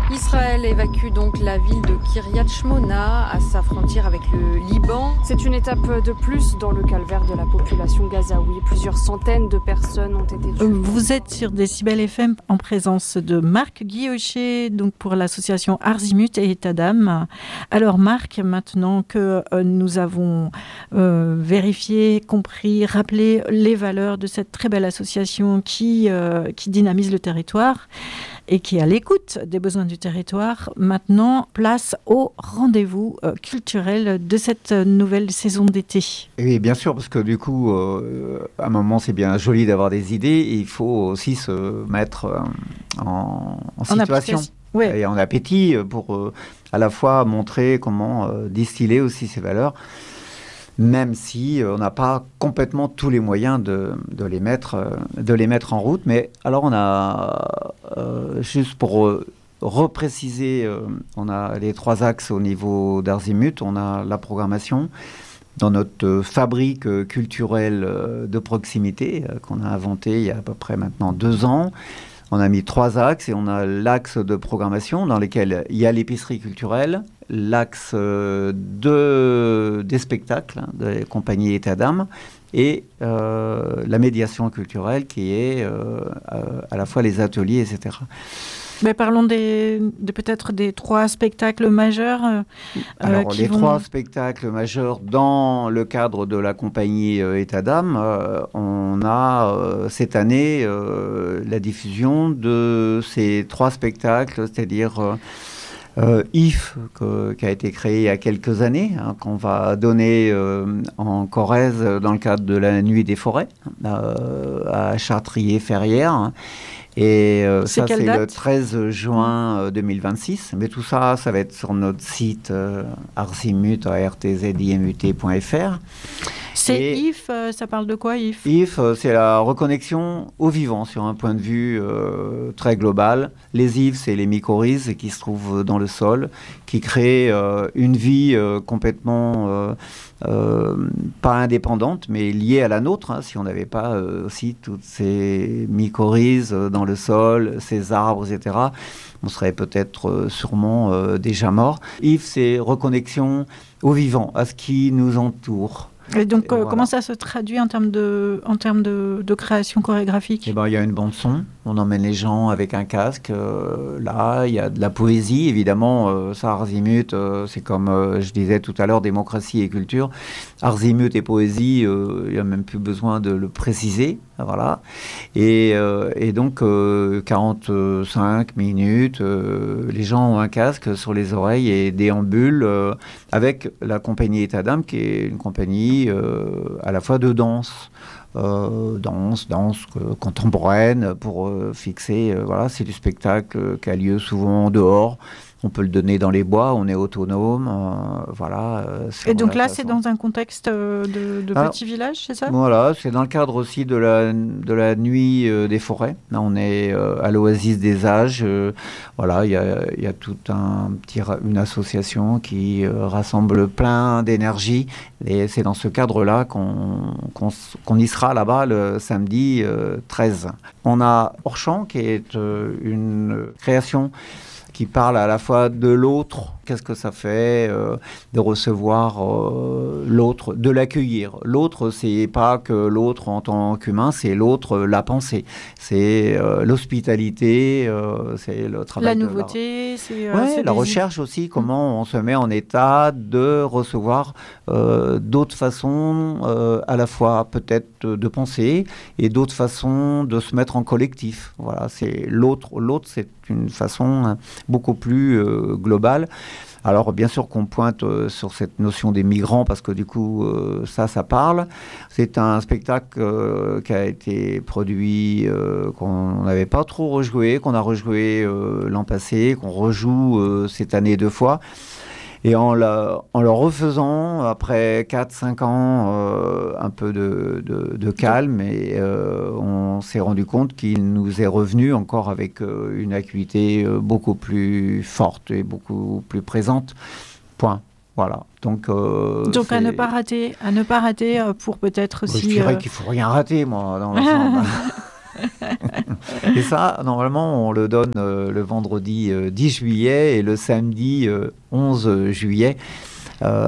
Israël évacue donc la ville de Kiryat Shmona à sa frontière avec le Liban. C'est une étape de plus dans le calvaire de la population gazaoui. Plusieurs centaines de personnes ont été tuées. Vous êtes sur Décibel FM en présence de Marc Guillocher, donc pour l'association Arzimut et État d'âme. Alors Marc, maintenant que nous avons vérifié, compris, rappelé les valeurs de cette très belle association qui dynamise le territoire et qui est à l'écoute des besoins du territoire, maintenant, place au rendez-vous culturel de cette nouvelle saison d'été. Oui, bien sûr, parce que du coup, à un moment, c'est bien joli d'avoir des idées, et il faut aussi se mettre en situation et en appétit pour à la fois montrer comment distiller aussi ces valeurs, même si on n'a pas complètement tous les moyens de les mettre en route. Mais alors on a, juste pour repréciser, on a les 3 axes au niveau d'Arzimut. On a la programmation dans notre fabrique culturelle de proximité qu'on a inventée il y a à peu près maintenant 2 ans. On a mis 3 axes et on a l'axe de programmation dans lequel il y a l'épicerie culturelle, l'axe des spectacles, des compagnies État d'âme, et la médiation culturelle qui est à la fois les ateliers, etc. Mais parlons peut-être des 3 spectacles majeurs. Alors, les 3 spectacles majeurs dans le cadre de la compagnie État d'âme, on a cette année la diffusion de ces 3 spectacles, c'est-à-dire IF, qui a été créé il y a quelques années, qu'on va donner en Corrèze dans le cadre de la Nuit des Forêts, à Chartrier-Ferrières. Et ça, c'est le 13 juin 2026. Mais tout ça, ça va être sur notre site arzimut, artzimut.fr. C'est IF, ça parle de quoi, IF ? IF, c'est la reconnexion au vivant sur un point de vue très global. Les IF, c'est les mycorhizes qui se trouvent dans le sol, qui créent une vie complètement pas indépendante, mais liée à la nôtre. Si on n'avait pas aussi toutes ces mycorhizes dans le sol, ces arbres, etc., on serait peut-être sûrement déjà mort. IF, c'est reconnexion au vivant, à ce qui nous entoure. Et donc, comment ça se traduit en termes de création chorégraphique ? Eh ben, il y a une bande-son. On emmène les gens avec un casque. Là, il y a de la poésie. Évidemment, ça, Arzimut, c'est comme je disais tout à l'heure, démocratie et culture. Arzimut et poésie, il n'y a même plus besoin de le préciser. Voilà. Et donc, 45 minutes, les gens ont un casque sur les oreilles et déambulent avec la compagnie État d'âme, qui est une compagnie à la fois de danse contemporaine pour fixer, voilà, c'est du spectacle qui a lieu souvent dehors. On peut le donner dans les bois, on est autonome, voilà. Et donc là, c'est dans un contexte de petit village, c'est ça ? Voilà, c'est dans le cadre aussi de la nuit des forêts. Là, on est à l'Oasis des Âges. Voilà, il y a toute une association qui rassemble plein d'énergie. Et c'est dans ce cadre-là qu'on y sera là-bas le samedi 13. On a Orchamps, qui est une création qui parle à la fois de l'autre. Qu'est-ce que ça fait de recevoir l'autre, de l'accueillir. L'autre, c'est pas que l'autre en tant qu'humain, c'est l'autre, la pensée. C'est l'hospitalité, c'est le travail. La nouveauté, c'est la recherche aussi, comment on se met en état de recevoir d'autres façons, à la fois peut-être de penser, et d'autres façons de se mettre en collectif. Voilà, c'est l'autre. L'autre, c'est une façon beaucoup plus globale. Alors bien sûr qu'on pointe sur cette notion des migrants parce que du coup ça parle. C'est un spectacle qui a été produit, qu'on n'avait pas trop rejoué, qu'on a rejoué l'an passé, qu'on rejoue cette année 2 fois. Et en le refaisant, après 4-5 ans, un peu de calme, et on s'est rendu compte qu'il nous est revenu encore avec une acuité beaucoup plus forte et beaucoup plus présente. Point. Voilà. Donc à ne pas rater pour peut-être aussi... Je dirais qu'il ne faut rien rater, moi, dans l'ensemble. Et ça, normalement, on le donne le vendredi 10 juillet et le samedi 11 juillet.